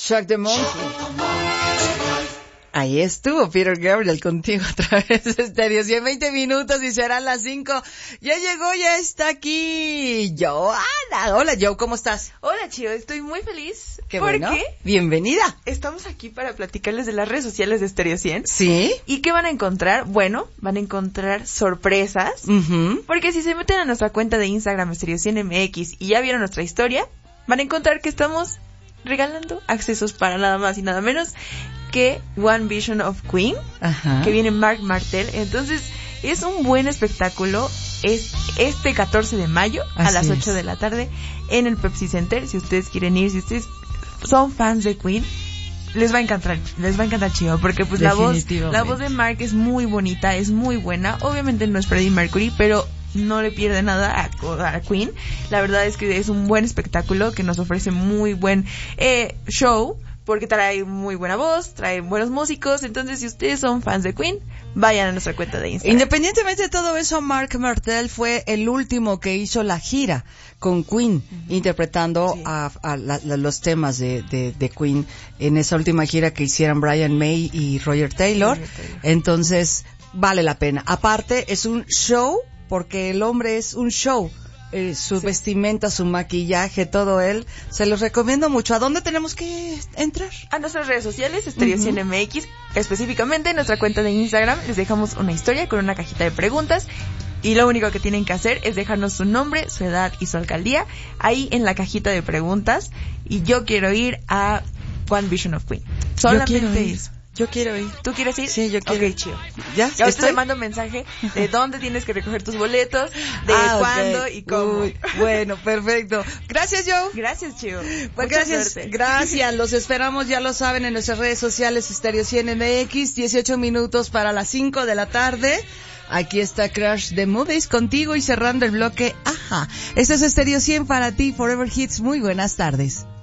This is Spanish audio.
Shock the Monkey. Ahí estuvo Peter Gabriel contigo otra vez, Stereo 100, 20 minutos y serán las 5. Ya llegó, ya está aquí Joana. Hola, Joe, ¿cómo estás? Hola, Chio, estoy muy feliz. Qué ¿Por bueno. qué? Bienvenida. Estamos aquí para platicarles de las redes sociales de Stereo 100. ¿Sí? ¿Y qué van a encontrar? Bueno, van a encontrar sorpresas. Porque si se meten a nuestra cuenta de Instagram, Stereo 100 MX, y ya vieron nuestra historia, van a encontrar que estamos regalando accesos para nada más y nada menos que One Vision of Queen, que viene Marc Martel. Entonces, es un buen espectáculo. Es este 14 de mayo a las 8 de la tarde en el Pepsi Center. Si ustedes quieren ir, si ustedes son fans de Queen, les va a encantar chido, porque pues la voz de Marc es muy bonita, es muy buena. Obviamente no es Freddie Mercury, pero no le pierde nada a Queen. La verdad es que es un buen espectáculo que nos ofrece muy buen show, porque trae muy buena voz, trae buenos músicos. Entonces, si ustedes son fans de Queen, vayan a nuestra cuenta de Instagram. Independientemente de todo eso, Marc Martel fue el último que hizo la gira con Queen, interpretando a los temas de Queen en esa última gira que hicieron Brian May y Roger Taylor. Entonces, vale la pena. Aparte, es un show, porque el hombre es un show. Su vestimenta, su maquillaje, todo él. Se los recomiendo mucho. ¿A dónde tenemos que entrar? A nuestras redes sociales, Stereo 100 MX, específicamente en nuestra cuenta de Instagram. Les dejamos una historia con una cajita de preguntas. Y lo único que tienen que hacer es dejarnos su nombre, su edad y su alcaldía ahí en la cajita de preguntas. Y yo quiero ir a One Vision of Queen. Solamente eso. Yo quiero ir. ¿Tú quieres ir? Sí, yo quiero. Ok, chido. ¿Ya? Y ahorita te mando un mensaje de dónde tienes que recoger tus boletos, de cuándo y cómo. Uy, bueno, perfecto. Gracias, Joe. Gracias, Chido. Pues gracias. Los esperamos, ya lo saben, en nuestras redes sociales, Stereo 100 MX, 18 minutos para las 5 de la tarde. Aquí está Crash the Movies contigo y cerrando el bloque. Ajá. Este es Stereo 100 para ti, Forever Hits. Muy buenas tardes.